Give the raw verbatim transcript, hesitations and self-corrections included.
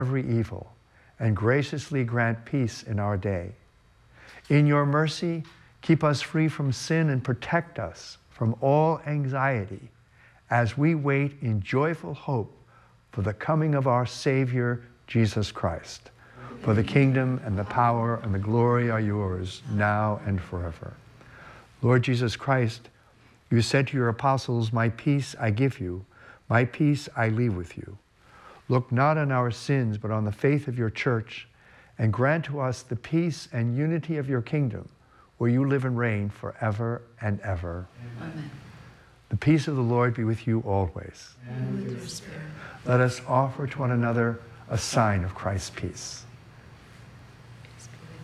every evil and graciously grant peace in our day. In your mercy, keep us free from sin and protect us from all anxiety as we wait in joyful hope for the coming of our Savior, Jesus Christ. For the kingdom and the power and the glory are yours now and forever. Lord Jesus Christ, you said to your apostles, my peace I give you, my peace I leave with you. Look not on our sins, but on the faith of your church, and grant to us the peace and unity of your kingdom, where you live and reign forever and ever. Amen. The peace of the Lord be with you always. And with your spirit. Let us offer to one another a sign of Christ's peace.